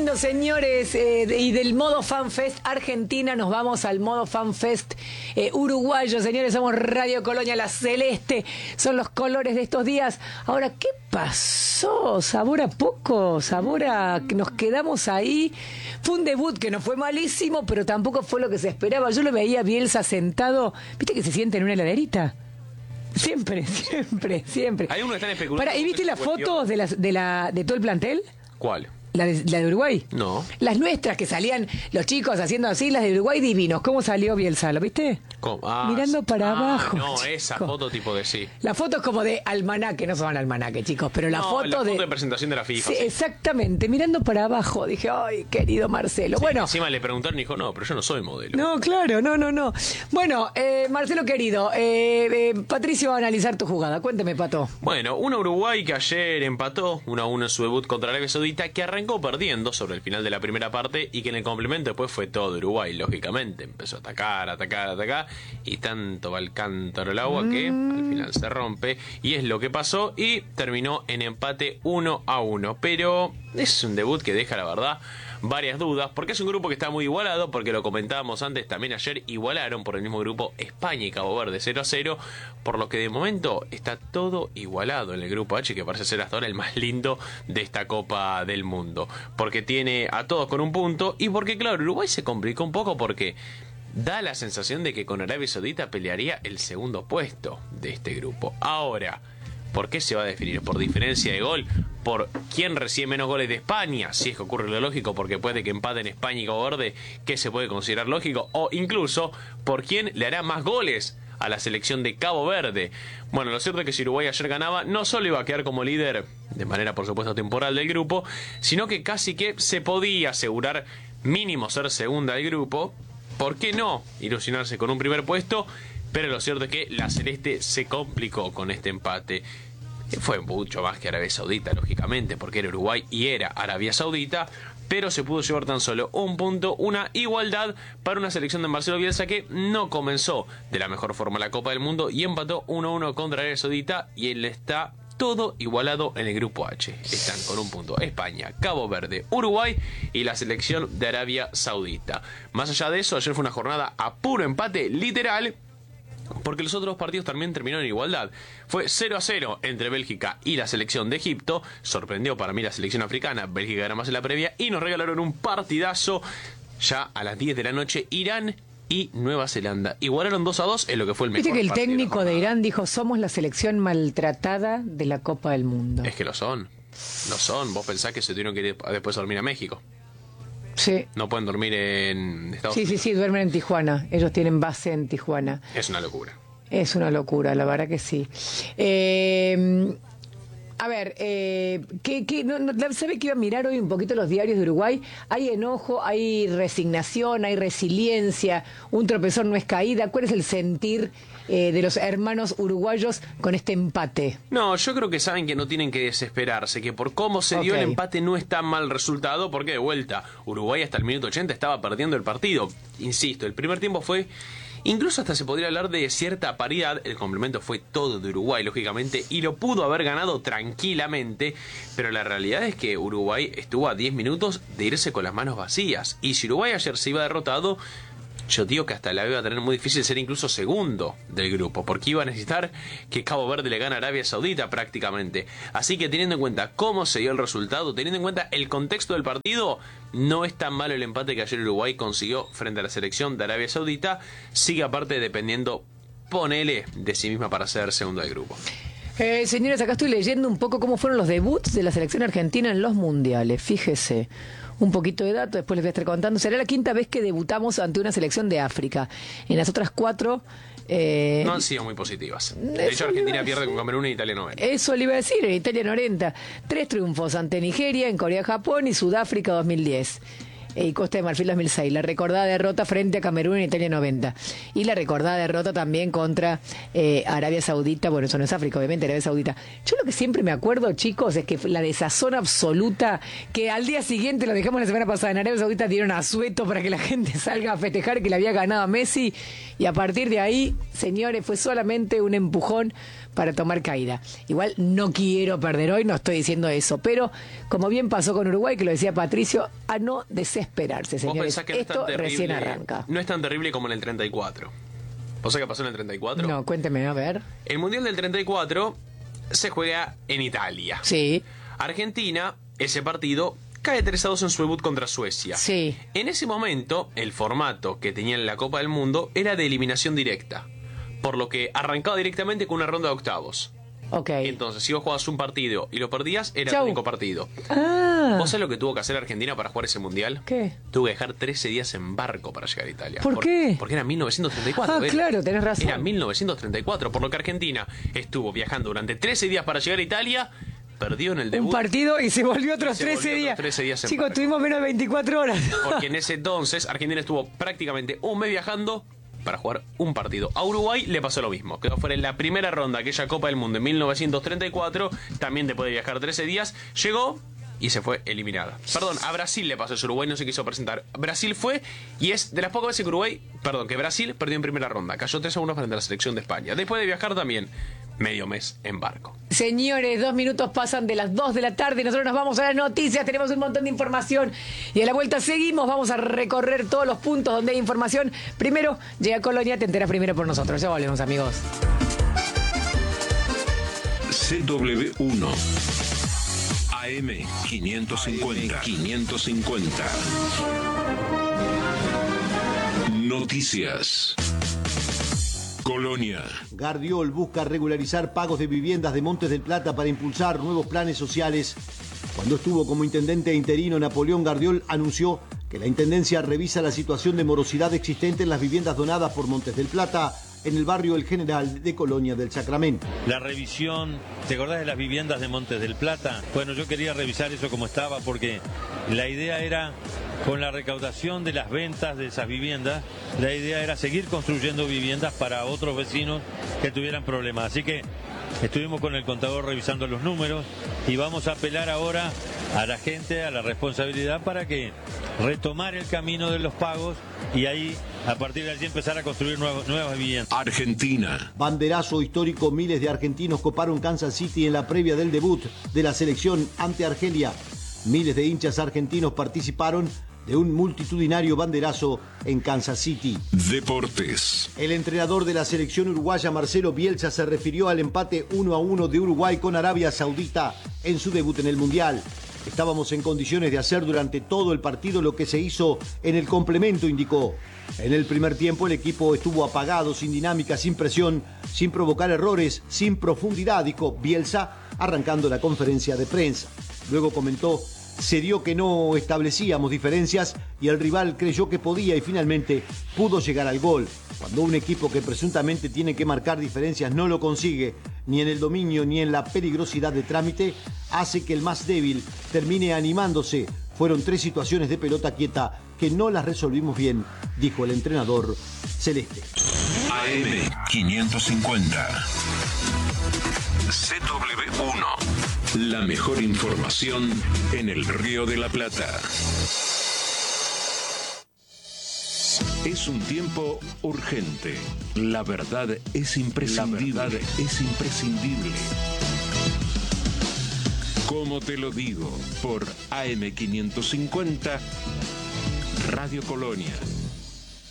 Bueno, señores, y del modo FanFest Argentina nos vamos al modo FanFest uruguayo. Señores, somos Radio Colonia, la celeste, son los colores de estos días. Ahora, ¿qué pasó? ¿Sabor a poco? ¿Sabor a que nos quedamos ahí? Fue un debut que no fue malísimo, pero tampoco fue lo que se esperaba. Yo lo veía a Bielsa sentado, ¿viste que se siente en una heladerita? Siempre. Hay uno que están especulando. ¿Y viste las fotos de todo el plantel? ¿Cuál? ¿La de Uruguay? No. Las nuestras que salían los chicos haciendo así, las de Uruguay divinos. ¿Cómo salió Bielsa? ¿Lo viste? Mirando para abajo. No, chicos. esa foto tipo de sí. La foto es como de almanaque, no son almanaque, chicos, pero la foto de presentación de la FIFA. Sí, sí. Exactamente, mirando para abajo. Dije, ay, querido Marcelo. Sí, bueno. Encima le preguntaron y dijo, no, pero yo no soy modelo. No, claro, no. Bueno, Marcelo querido, Patricio va a analizar tu jugada. Cuénteme, Pato. Bueno, una Uruguay que ayer empató 1-1 en su debut contra Arabia Saudita, que arrancó perdiendo sobre el final de la primera parte y que en el complemento después fue todo Uruguay, lógicamente. Empezó a atacar y tanto va el cántaro al agua que al final se rompe y es lo que pasó y terminó en empate 1-1. Pero es un debut que deja, la verdad, varias dudas, porque es un grupo que está muy igualado, porque lo comentábamos antes, también ayer igualaron por el mismo grupo España y Cabo Verde 0-0, por lo que de momento está todo igualado en el grupo H, que parece ser hasta ahora el más lindo de esta Copa del Mundo, porque tiene a todos con un punto y porque, claro, Uruguay se complicó un poco porque da la sensación de que con Arabia Saudita pelearía el segundo puesto de este grupo. Ahora, ¿por qué se va a definir? ¿Por diferencia de gol? ¿Por quién recibe menos goles de España? Si es que ocurre lo lógico, porque después de que empaten España y Cabo Verde, ¿qué se puede considerar lógico? O incluso, ¿por quién le hará más goles a la selección de Cabo Verde? Bueno, lo cierto es que si Uruguay ayer ganaba, no solo iba a quedar como líder, de manera por supuesto temporal del grupo, sino que casi que se podía asegurar mínimo ser segunda del grupo. ¿Por qué no ilusionarse con un primer puesto? Pero lo cierto es que la celeste se complicó con este empate. Fue mucho más que Arabia Saudita, lógicamente, porque era Uruguay y era Arabia Saudita, pero se pudo llevar tan solo un punto, una igualdad para una selección de Marcelo Bielsa que no comenzó de la mejor forma la Copa del Mundo y empató 1-1 contra Arabia Saudita y él está todo igualado en el grupo H. Están con un punto España, Cabo Verde, Uruguay y la selección de Arabia Saudita. Más allá de eso, ayer fue una jornada a puro empate literal, porque los otros partidos también terminaron en igualdad. Fue 0-0 entre Bélgica y la selección de Egipto. Sorprendió para mí la selección africana. Bélgica era más en la previa y nos regalaron un partidazo ya a las 10 de la noche. Irán y Nueva Zelanda igualaron 2-2 en lo que fue el mejor Viste que el partido técnico de jornada. Irán dijo, somos la selección maltratada de la Copa del Mundo. Es que lo son. Vos pensás que se tuvieron que ir después a dormir a México. Sí. No pueden dormir en Estados Unidos. Sí, duermen en Tijuana. Ellos tienen base en Tijuana. Es una locura. Es una locura, la verdad que sí. A ver, ¿sabe que iba a mirar hoy un poquito los diarios de Uruguay? Hay enojo, hay resignación, hay resiliencia, un tropezón no es caída. ¿Cuál es el sentir de los hermanos uruguayos con este empate? No, yo creo que saben que no tienen que desesperarse, que por cómo se dio el empate no es tan mal resultado, porque de vuelta, Uruguay hasta el minuto 80 estaba perdiendo el partido. Insisto, el primer tiempo fue... Incluso hasta se podría hablar de cierta paridad. El complemento fue todo de Uruguay, lógicamente, y lo pudo haber ganado tranquilamente, pero la realidad es que Uruguay estuvo a 10 minutos de irse con las manos vacías. Y si Uruguay ayer se iba derrotado, yo digo que hasta la iba a tener muy difícil ser incluso segundo del grupo, porque iba a necesitar que Cabo Verde le gane a Arabia Saudita prácticamente. Así que teniendo en cuenta cómo se dio el resultado, teniendo en cuenta el contexto del partido, no es tan malo el empate que ayer Uruguay consiguió frente a la selección de Arabia Saudita. Sigue aparte dependiendo, ponele, de sí misma para ser segundo del grupo. Señores, acá estoy leyendo un poco cómo fueron los debuts de la selección argentina en los mundiales. Fíjese, un poquito de datos, después les voy a estar contando. Será la quinta vez que debutamos ante una selección de África. En las otras 4... no han sido muy positivas. De hecho, Argentina pierde con Camerún y Italia 90. Eso le iba a decir, en Italia 90. 3 triunfos ante Nigeria, en Corea, Japón y Sudáfrica 2010. y Costa de Marfil 2006. La recordada derrota frente a Camerún en Italia 90. Y la recordada derrota también contra Arabia Saudita. Bueno, eso no es África, obviamente, Arabia Saudita. Yo lo que siempre me acuerdo, chicos, es que la desazón absoluta, que al día siguiente, lo dejamos la semana pasada, en Arabia Saudita dieron asueto para que la gente salga a festejar que le había ganado a Messi. Y a partir de ahí, señores, fue solamente un empujón para tomar caída. Igual no quiero perder hoy, no estoy diciendo eso, pero como bien pasó con Uruguay, que lo decía Patricio, a no desesperarse, señores. ¿Vos pensás que no esto terrible, recién arranca. No es tan terrible como en el 34. ¿Vos sabés qué pasó en el 34? No, cuénteme, a ver. El Mundial del 34 se juega en Italia. Sí. Argentina, ese partido, cae 3-2 en su debut contra Suecia. Sí. En ese momento, el formato que tenía en la Copa del Mundo era de eliminación directa, por lo que arrancaba directamente con una ronda de octavos. Ok. Entonces, si vos jugabas un partido y lo perdías, era Chau. el único partido. Ah. ¿Vos sabés lo que tuvo que hacer Argentina para jugar ese mundial? ¿Qué? Tuvo que dejar 13 días en barco para llegar a Italia. ¿Por qué? Porque era 1934. Ah, claro, tenés razón. Era 1934, por lo que Argentina estuvo viajando durante 13 días para llegar a Italia, perdió en el debut. Un partido y se volvió otros Se 13 volvió días. otros 13 días en Chicos, barco. tuvimos menos de 24 horas. Porque en ese entonces Argentina estuvo prácticamente un mes viajando para jugar un partido. A Uruguay le pasó lo mismo. Quedó fuera en la primera ronda, aquella Copa del Mundo en 1934. También después de viajar 13 días, llegó y se fue eliminada. Perdón, a Brasil le pasó eso. Uruguay no se quiso presentar. Brasil fue y es de las pocas veces que Brasil perdió en primera ronda. Cayó 3-1 frente a la selección de España. Después de viajar también medio mes en barco. Señores, 2 minutos pasan de las 2 de la tarde. Nosotros nos vamos a las noticias. Tenemos un montón de información. Y a la vuelta seguimos. Vamos a recorrer todos los puntos donde hay información. Primero, llega Colonia. Te enteras primero por nosotros. Ya volvemos, amigos. CW1 AM 550. Noticias. Colonia. Gardiol busca regularizar pagos de viviendas de Montes del Plata para impulsar nuevos planes sociales. Cuando estuvo como intendente interino, Napoleón Gardiol anunció que la intendencia revisa la situación de morosidad existente en las viviendas donadas por Montes del Plata en el barrio El General de Colonia del Sacramento. La revisión, ¿te acordás de las viviendas de Montes del Plata? Bueno, yo quería revisar eso como estaba porque la idea era, con la recaudación de las ventas de esas viviendas, la idea era seguir construyendo viviendas para otros vecinos que tuvieran problemas. Así que estuvimos con el contador revisando los números y vamos a apelar ahora a la gente, a la responsabilidad para que retomar el camino de los pagos y ahí, a partir de allí, empezar a construir nuevas viviendas. Argentina. Banderazo histórico, miles de argentinos coparon Kansas City en la previa del debut de la selección ante Argelia. Miles de hinchas argentinos participaron de un multitudinario banderazo en Kansas City. Deportes. El entrenador de la selección uruguaya, Marcelo Bielsa, se refirió al empate 1-1 de Uruguay con Arabia Saudita en su debut en el Mundial. Estábamos en condiciones de hacer durante todo el partido lo que se hizo en el complemento, indicó. En el primer tiempo el equipo estuvo apagado, sin dinámica, sin presión, sin provocar errores, sin profundidad, dijo Bielsa, arrancando la conferencia de prensa. Luego comentó: se dio que no establecíamos diferencias y el rival creyó que podía y finalmente pudo llegar al gol. Cuando un equipo que presuntamente tiene que marcar diferencias no lo consigue, ni en el dominio ni en la peligrosidad de trámite, hace que el más débil termine animándose. Fueron 3 situaciones de pelota quieta que no las resolvimos bien, dijo el entrenador celeste. AM 550. CW1. La mejor información en el Río de la Plata. Es un tiempo urgente. La verdad es imprescindible. Como te lo digo, por AM 550, Radio Colonia.